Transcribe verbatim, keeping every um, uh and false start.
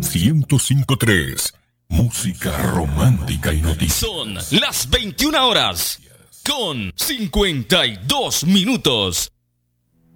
ciento cinco punto tres. Música romántica y noticias. Son las veintiuna horas con cincuenta y dos minutos.